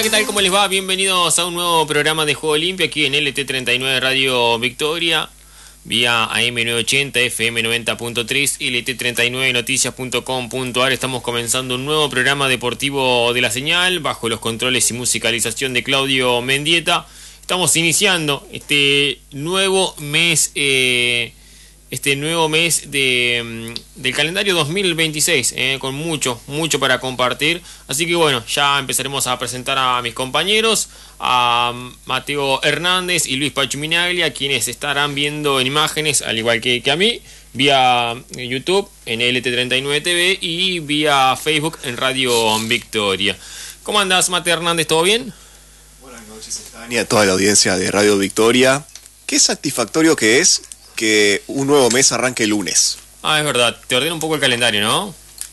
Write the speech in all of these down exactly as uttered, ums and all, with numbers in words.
¿qué tal? ¿Cómo les va? Bienvenidos a un nuevo programa de Juego Limpio aquí en L T treinta y nueve Radio Victoria, vía A M novecientos ochenta, F M noventa punto tres, L T treinta y nueve noticias punto com punto a r. Estamos comenzando un nuevo programa deportivo de la señal, bajo los controles y musicalización de Claudio Mendieta. Estamos iniciando este nuevo mes, eh, este nuevo mes de, del calendario dos mil veintiséis, eh, con mucho, mucho para compartir. Así que bueno, ya empezaremos a presentar a mis compañeros, a Mateo Hernández y Luis Pachu Minaglia, quienes estarán viendo en imágenes, al igual que, que a mí, vía YouTube en L T treinta y nueve T V y vía Facebook en Radio Victoria. ¿Cómo andás, Mateo Hernández? ¿Todo bien? Buenas noches, Esteban, y a toda la audiencia de Radio Victoria. Qué satisfactorio que es que un nuevo mes arranque el lunes. Ah, es verdad, te ordena un poco el calendario, ¿no?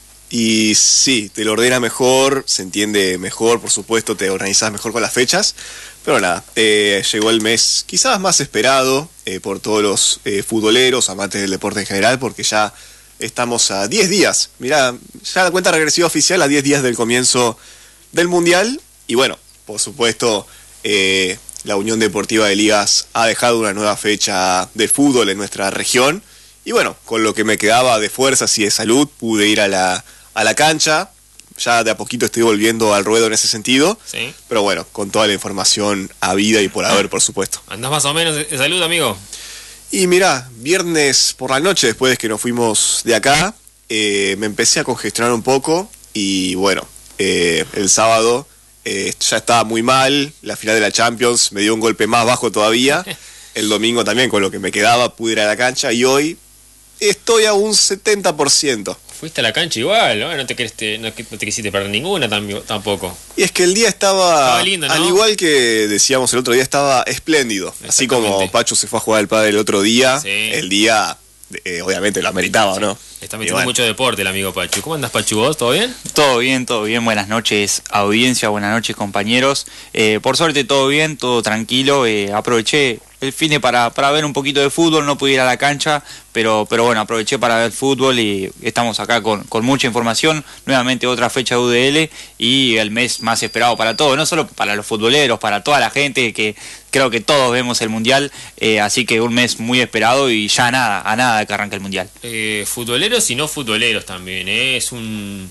Y sí, te lo ordena mejor, se entiende mejor, por supuesto, te organizas mejor con las fechas. Pero nada, eh, llegó el mes quizás más esperado eh, por todos los eh, futboleros, amantes del deporte en general, porque ya estamos a diez días. Mirá, ya la cuenta regresiva oficial a diez días del comienzo del Mundial. Y bueno, por supuesto, eh, la Unión Deportiva de Ligas ha dejado una nueva fecha de fútbol en nuestra región. Y bueno, con lo que me quedaba de fuerzas y de salud, pude ir a la, a la cancha. Ya de a poquito estoy volviendo al ruedo en ese sentido. Sí. Pero bueno, con toda la información habida y por haber, por supuesto. ¿Andás más o menos de salud, amigo? Y mirá, viernes por la noche, después de que nos fuimos de acá, eh, me empecé a congestionar un poco. Y bueno, eh, el sábado eh, ya estaba muy mal. La final de la Champions me dio un golpe más bajo todavía. El domingo también, con lo que me quedaba, pude ir a la cancha. Y hoy estoy a un setenta por ciento. Fuiste a la cancha igual, ¿no? No te, queriste, no, no te quisiste perder ninguna tampoco. Y es que el día estaba, estaba lindo, ¿no? Al igual que decíamos el otro día, estaba espléndido. Así como Pacho se fue a jugar al pádel el otro día, sí. El día eh, obviamente lo ameritaba, ¿no? Está metiendo bueno. mucho deporte el amigo Pachu. ¿Cómo andas, Pachu? ¿Vos? ¿Todo bien? Todo bien, todo bien. Buenas noches, audiencia. Buenas noches, compañeros. Eh, por suerte, todo bien, todo tranquilo. Eh, aproveché el fin de para, para ver un poquito de fútbol. No pude ir a la cancha, pero, pero bueno, aproveché para ver fútbol y estamos acá con, con mucha información. Nuevamente otra fecha de U D L y el mes más esperado para todos. No solo para los futboleros, para toda la gente que creo que todos vemos el Mundial. Eh, así que un mes muy esperado y ya nada, a nada de que arranque el Mundial. Eh, futboleros y no futboleros también, ¿eh? Es un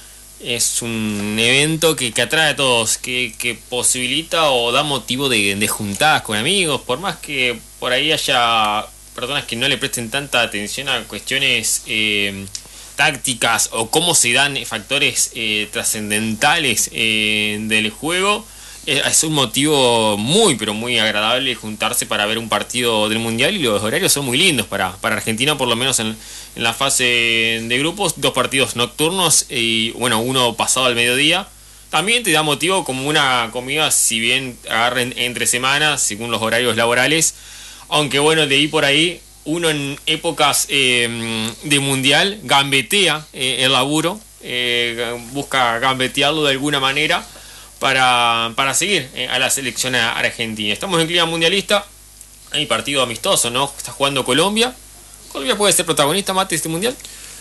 es un evento que, que atrae a todos, que, que posibilita o da motivo de, de juntadas con amigos, por más que por ahí haya personas que no le presten tanta atención a cuestiones eh, tácticas o cómo se dan factores eh, trascendentales eh, del juego. Es un motivo muy, pero muy agradable juntarse para ver un partido del Mundial y los horarios son muy lindos para, para Argentina, por lo menos en, en la fase de grupos, dos partidos nocturnos y bueno, uno pasado al mediodía. También te da motivo como una comida, si bien agarren entre semanas, según los horarios laborales, aunque bueno, de ahí por ahí, uno en épocas eh, de Mundial gambetea eh, el laburo, eh, busca gambetearlo de alguna manera, para, para seguir eh, a la selección argentina. Estamos en clima mundialista, hay partido amistoso, ¿no? Está jugando Colombia. ¿Colombia puede ser protagonista, Mate, de este mundial?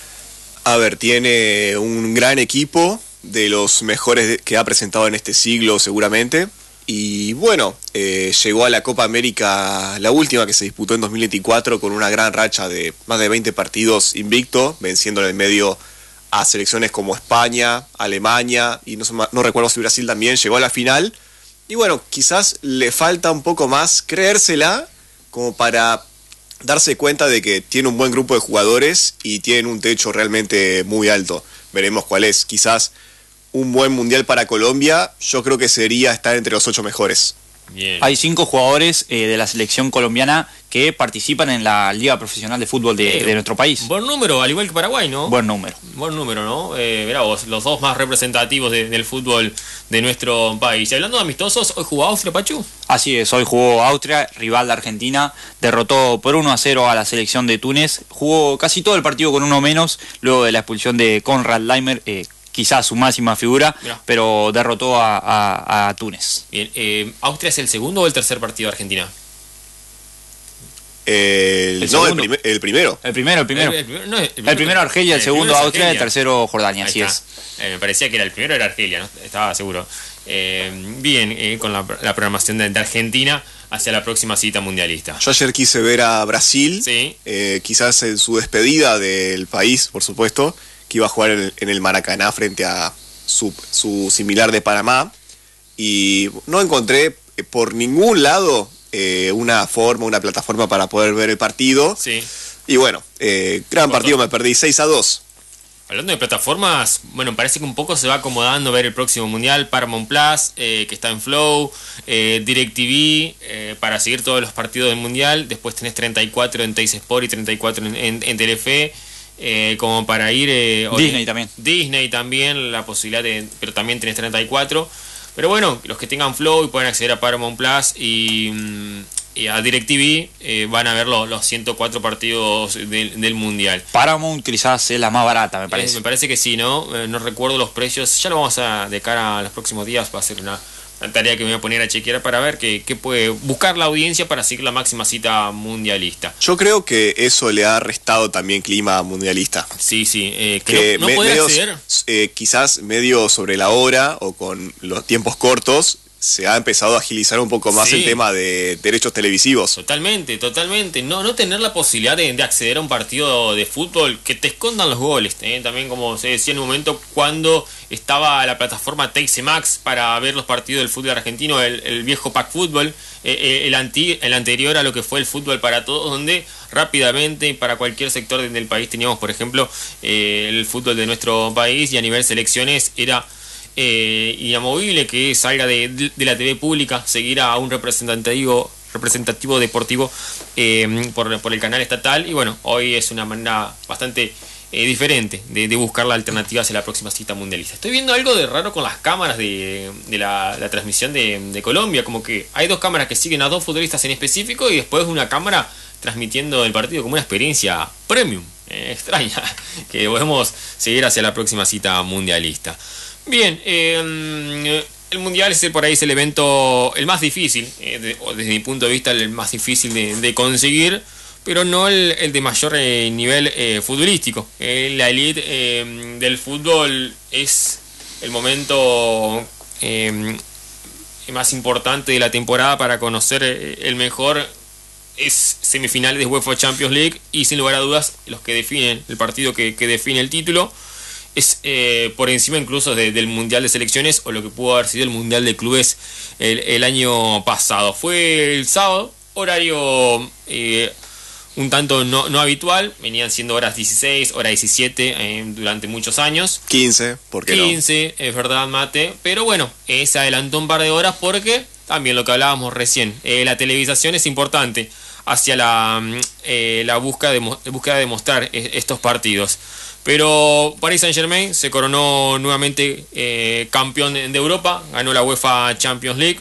A ver, tiene un gran equipo, de los mejores que ha presentado en este siglo seguramente. Y bueno, eh, llegó a la Copa América, la última que se disputó en dos mil veinticuatro, con una gran racha de más de veinte partidos invicto, venciendo en el medio a selecciones como España, Alemania y no, no recuerdo si Brasil también llegó a la final. Y bueno, quizás le falta un poco más creérsela como para darse cuenta de que tiene un buen grupo de jugadores y tienen un techo realmente muy alto. Veremos cuál es. Quizás un buen mundial para Colombia, yo creo que sería estar entre los ocho mejores. Bien. Hay cinco jugadores eh, de la selección colombiana que participan en la Liga Profesional de Fútbol de, eh, de nuestro país. Buen número, al igual que Paraguay, ¿no? Buen número. Buen número, ¿no? Eh, mirá vos, los dos más representativos de, del fútbol de nuestro país. Y hablando de amistosos, ¿hoy jugó Austria, Pachu? Así es, hoy jugó Austria, rival de Argentina, derrotó por uno a cero a la selección de Túnez, jugó casi todo el partido con uno menos, luego de la expulsión de Konrad Laimer, eh, quizás su máxima figura, Mirá. pero derrotó a, a, a Túnez. Bien, eh, ¿Austria es el segundo o el tercer partido de Argentina? El, ¿El no, el, segundo? prim- el primero. El primero, el primero. El, El, el primero, no, el primero- primero Argelia, el, el segundo primero es Austria, el Argelia. tercero Jordania, Ahí así está. es. Eh, me parecía que era el primero, era Argelia, ¿no? Estaba seguro. Eh, bien, eh, con la, la programación de, de Argentina hacia la próxima cita mundialista. Yo ayer quise ver a Brasil, Sí. eh, quizás en su despedida del país, por supuesto, que iba a jugar en el, en el Maracaná frente a su, su similar de Panamá, y no encontré eh, por ningún lado eh, una forma, una plataforma para poder ver el partido, Sí. y bueno, eh, gran Por partido, todo. me perdí seis a dos. Hablando de plataformas, bueno, parece que un poco se va acomodando ver el próximo mundial. Paramount Plus, eh, que está en Flow, eh, DirecTV, eh, para seguir todos los partidos del mundial. Después tenés treinta y cuatro en Teis Sport y treinta y cuatro en, en, en Telefe, eh, como para ir... eh, Disney también. Disney también, la posibilidad de... Pero también tenés treinta y cuatro. Pero bueno, los que tengan Flow y pueden acceder a Paramount Plus y... mm, y a DirecTV eh, van a ver los, los ciento cuatro partidos del, del mundial. Paramount quizás es la más barata, me Eh, parece. me parece que sí, ¿no? Eh, no recuerdo los precios. Ya lo vamos a, de cara a los próximos días, va a ser una, una tarea que me voy a poner a chequear para ver qué, qué puede buscar la audiencia para seguir la máxima cita mundialista. Yo creo que eso le ha restado también clima mundialista. Sí, sí. Eh, que Que no, no me- poder medios, acceder. eh, quizás medio sobre la hora o con los tiempos cortos, se ha empezado a agilizar un poco más Sí. el tema de derechos televisivos. Totalmente, totalmente. No, no tener la posibilidad de, de acceder a un partido de fútbol que te escondan los goles. ¿eh? También, como se decía en un momento, cuando estaba la plataforma Teis Max para ver los partidos del fútbol argentino, el, el viejo Pack Fútbol, eh, eh, el, anti, el anterior a lo que fue el fútbol para todos, donde rápidamente para cualquier sector de- del país teníamos, por ejemplo, eh, el fútbol de nuestro país, y a nivel selecciones era... Eh, inamovible que salga de, de la T V pública, seguir a un representativo representativo deportivo eh, por, por el canal estatal, y bueno, hoy es una manera bastante eh, diferente de, de buscar la alternativa hacia la próxima cita mundialista. Estoy viendo algo de raro con las cámaras de, de la, la transmisión de, de Colombia, como que hay dos cámaras que siguen a dos futbolistas en específico y después una cámara transmitiendo el partido como una experiencia premium, eh, extraña, que podemos seguir hacia la próxima cita mundialista. Bien, eh, el mundial es por ahí es el evento el más difícil, eh, de- o desde mi punto de vista el más difícil de, de conseguir, pero no el, el de mayor eh, nivel eh, futbolístico. Eh, la elite eh, del fútbol es el momento eh, más importante de la temporada para conocer eh, el mejor. Es semifinales de UEFA Champions League y sin lugar a dudas los que definen el partido que, que define el título. Es eh, por encima incluso de- del Mundial de Selecciones o lo que pudo haber sido el Mundial de Clubes el, el año pasado. Fue el sábado, horario eh, un tanto no, no habitual, venían siendo horas dieciséis, hora diecisiete eh, durante muchos años. quince, ¿por qué no? quince, es verdad, Mate, pero bueno, eh, se adelantó un par de horas porque también lo que hablábamos recién, eh, la televisación es importante hacia la, mm, eh, la búsqueda, de, mo- búsqueda de mostrar eh, estos partidos. Pero Paris Saint-Germain se coronó nuevamente eh, campeón de de Europa, ganó la UEFA Champions League.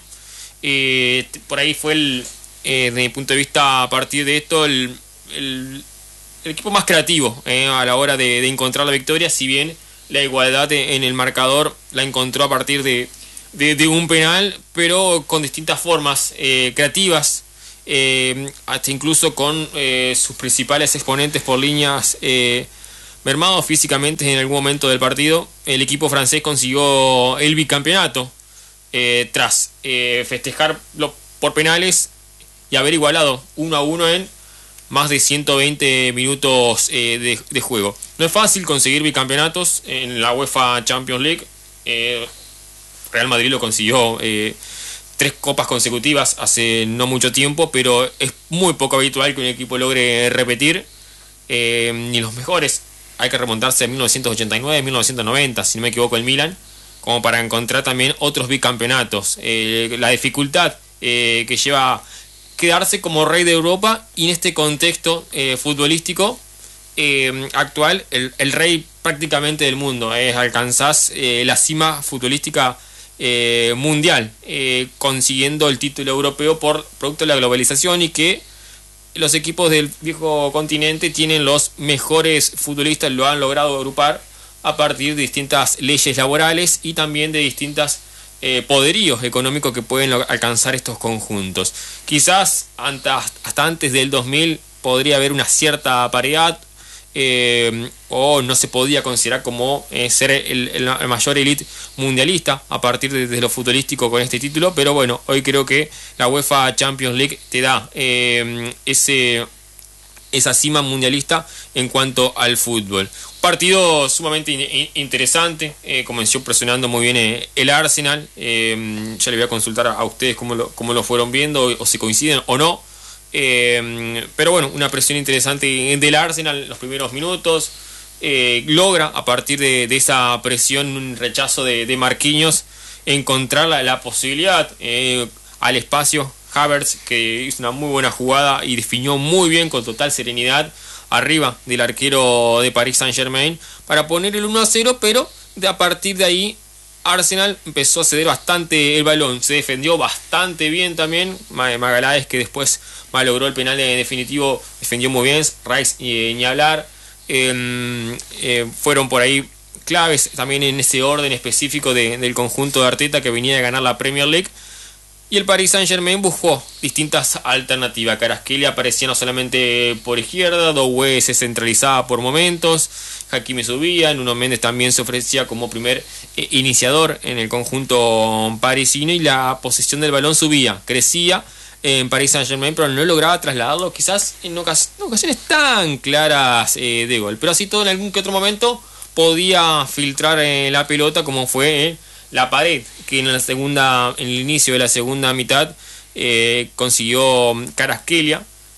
Y t- por ahí fue, el, eh, desde mi punto de vista, a partir de esto, el, el- el equipo más creativo eh, a la hora de, de encontrar la victoria, si bien la igualdad en el marcador la encontró a partir de, de- de un penal, pero con distintas formas eh, creativas, eh, hasta incluso con eh, sus principales exponentes por líneas eh, mermados físicamente en algún momento del partido. El equipo francés consiguió el bicampeonato eh, tras eh, festejarlo por penales y haber igualado uno a uno en más de ciento veinte minutos eh, de, de juego. No es fácil conseguir bicampeonatos en la UEFA Champions League. Eh, Real Madrid lo consiguió eh, tres copas consecutivas hace no mucho tiempo, pero es muy poco habitual que un equipo logre repetir. Eh, ni los mejores. Hay que remontarse a mil novecientos ochenta y nueve, mil novecientos noventa, si no me equivoco, el Milan, como para encontrar también otros bicampeonatos. Eh, la dificultad eh, que lleva quedarse como rey de Europa, y en este contexto eh, futbolístico eh, actual, el, el rey prácticamente del mundo. Eh, alcanzás eh, la cima futbolística eh, mundial, eh, consiguiendo el título europeo por producto de la globalización, y que los equipos del viejo continente tienen los mejores futbolistas, lo han logrado agrupar a partir de distintas leyes laborales y también de distintas eh, poderíos económicos que pueden alcanzar estos conjuntos. Quizás hasta, hasta antes del dos mil podría haber una cierta paridad, eh, o no se podía considerar como eh, ser el, el, el mayor elite mundialista a partir de, de lo futbolístico con este título, pero bueno, hoy creo que la UEFA Champions League te da eh, ese, esa cima mundialista en cuanto al fútbol. Partido sumamente in interesante, eh, comenzó presionando muy bien eh, el Arsenal, eh, ya le voy a consultar a, a ustedes cómo lo, cómo lo fueron viendo, o, o si coinciden o no, eh, pero bueno, una presión interesante del Arsenal en los primeros minutos, eh, logra a partir de, de esa presión, un rechazo de, de Marquinhos, encontrar la, la posibilidad eh, al espacio, Havertz, que hizo una muy buena jugada y definió muy bien con total serenidad arriba del arquero de Paris Saint-Germain para poner el uno a cero, pero de a partir de ahí Arsenal empezó a ceder bastante el balón, se defendió bastante bien también. Magalhães, que después malogró el penal de definitivo, defendió muy bien. Rice y ni hablar, eh, eh, fueron por ahí claves también en ese orden específico de, del conjunto de Arteta, que venía de ganar la Premier League. Y el Paris Saint-Germain buscó distintas alternativas. Kvaratskhelia aparecía no solamente por izquierda, Doué se centralizaba por momentos, Hakimi subía, Nuno Méndez también se ofrecía como primer eh, iniciador en el conjunto parisino, y la posesión del balón subía, crecía en Paris Saint-Germain, pero no lograba trasladarlo quizás en ocas ocasiones tan claras eh, de gol. Pero así todo, en algún que otro momento podía filtrar eh, la pelota, como fue eh, la pared que en la segunda, en el inicio de la segunda mitad eh, consiguió Kvaratskhelia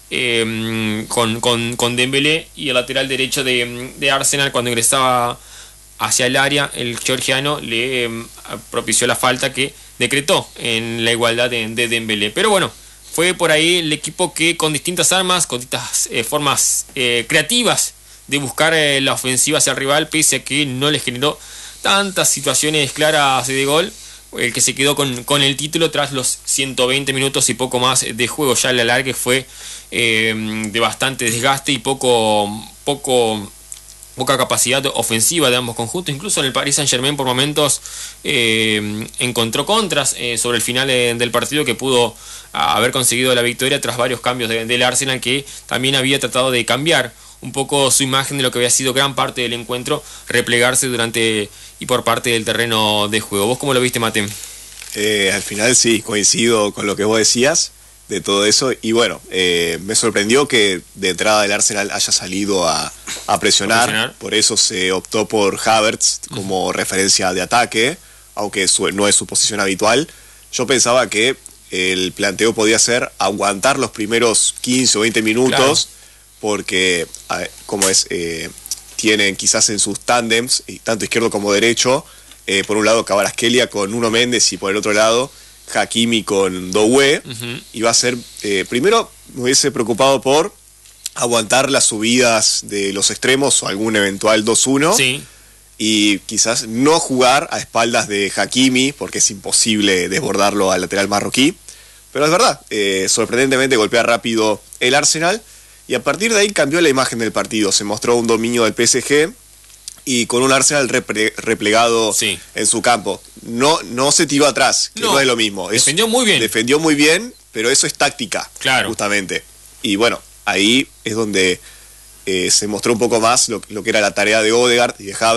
eh, con, con, con Dembélé, y el lateral derecho de, de Arsenal, cuando ingresaba hacia el área, el georgiano le eh, propició la falta que decretó en la igualdad de, de Dembélé. Pero bueno, fue por ahí el equipo que con distintas armas, con distintas eh, formas eh, creativas de buscar eh, la ofensiva hacia el rival, pese a que no les generó tantas situaciones claras de gol, el que se quedó con, con el título tras los ciento veinte minutos y poco más de juego. Ya el alargue fue eh, de bastante desgaste y poco, poco, poca capacidad ofensiva de ambos conjuntos. Incluso en el Paris Saint-Germain por momentos eh, encontró contras eh, sobre el final de, del partido, que pudo haber conseguido la victoria tras varios cambios de, del Arsenal, que también había tratado de cambiar un poco su imagen de lo que había sido gran parte del encuentro, replegarse durante y por parte del terreno de juego. ¿Vos cómo lo viste, Mate? Eh, al final sí, coincido con lo que vos decías de todo eso, y bueno, eh, me sorprendió que de entrada el Arsenal haya salido a, a, presionar, a presionar, por eso se optó por Havertz como uh-huh. referencia de ataque, aunque su, no es su posición habitual. Yo pensaba que el planteo podía ser aguantar los primeros quince o veinte minutos, claro, porque como es eh, tienen quizás en sus tándems, tanto izquierdo como derecho, eh, por un lado Kvaratskhelia con Nuno Méndez y por el otro lado Hakimi con Doué, uh-huh. y va a ser, eh, primero me hubiese preocupado por aguantar las subidas de los extremos o algún eventual dos uno, sí, y quizás no jugar a espaldas de Hakimi, porque es imposible desbordarlo al lateral marroquí. Pero es verdad, eh, sorprendentemente golpea rápido el Arsenal, y a partir de ahí cambió la imagen del partido. Se mostró un dominio del P S G y con un Arsenal repre replegado, sí, en su campo. No, no se tiró atrás, que no, no es lo mismo. Defendió es, muy bien. Defendió muy bien, pero eso es táctica, claro, justamente. Y bueno, ahí es donde eh, se mostró un poco más lo, lo que era la tarea de Odegaard y de Havertz.